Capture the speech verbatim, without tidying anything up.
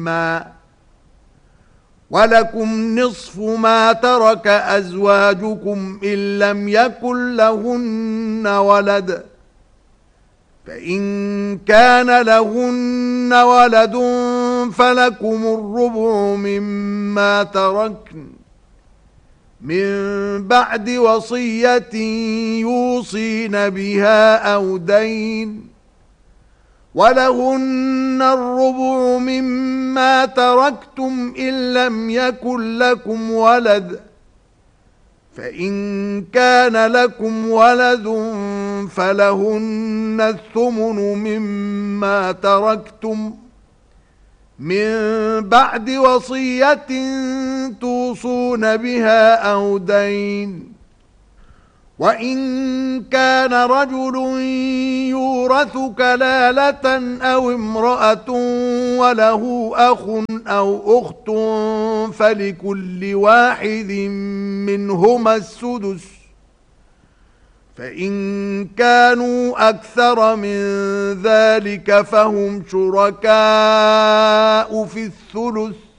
ما ولكم نصف ما ترك أزواجكم إن لم يكن لهن ولد فإن كان لهن ولد فلكم الربع مما تركن من بعد وصية يوصين بها أو دين ولهن الربع مما تركتم إن لم يكن لكم ولد فإن كان لكم ولد فلهن الثمن مما تركتم من بعد وصية توصون بها أو دين وإن كان رجل يورث كلالة أو امرأة وله أخ أو أخت فلكل واحد منهما السدس فإن كانوا أكثر من ذلك فهم شركاء في الثلث